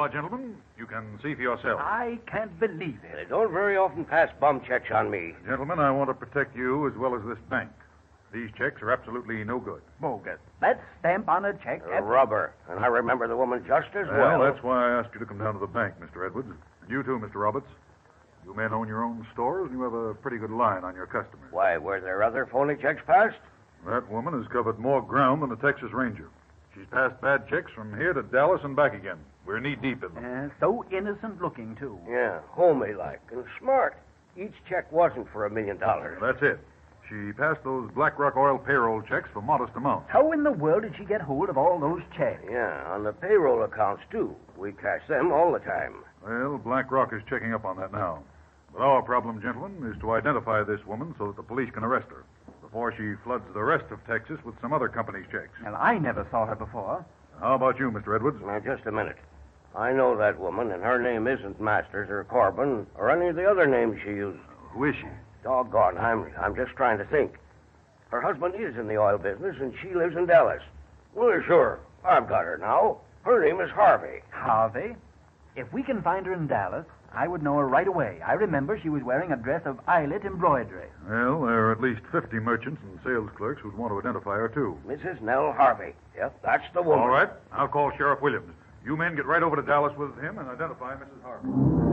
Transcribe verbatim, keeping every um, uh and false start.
are, gentlemen. You can see for yourselves. I can't believe it. They don't very often pass bum checks on me. Gentlemen, I want to protect you as well as this bank. These checks are absolutely no good. Bogus. That stamp on a check... They're rubber. And I remember the woman just as well. Well, that's why I asked you to come down to the bank, Mister Edwards. And you too, Mister Roberts. You men own your own stores, and you have a pretty good line on your customers. Why, were there other phony checks passed? That woman has covered more ground than a Texas Ranger. She's passed bad checks from here to Dallas and back again. We're knee-deep in them. Uh, so innocent-looking, too. Yeah, homey-like and smart. Each check wasn't for a million dollars. That's it. She passed those BlackRock Oil payroll checks for modest amounts. How in the world did she get hold of all those checks? Yeah, on the payroll accounts, too. We cash them all the time. Well, BlackRock is checking up on that now. But our problem, gentlemen, is to identify this woman so that the police can arrest her before she floods the rest of Texas with some other company's checks. Well, I never saw her before. How about you, Mister Edwards? Now, just a minute. I know that woman, and her name isn't Masters or Corbin or any of the other names she used. Who is she? Doggone, I'm, I'm just trying to think. Her husband is in the oil business, and she lives in Dallas. Well, sure, I've got her now. Her name is Harvey. Harvey? If we can find her in Dallas, I would know her right away. I remember she was wearing a dress of eyelet embroidery. Well, there are at least fifty merchants and sales clerks who'd want to identify her, too. Missus Nell Harvey. Yep, that's the woman. All right. I'll call Sheriff Williams. You men get right over to Dallas with him and identify Missus Harvey.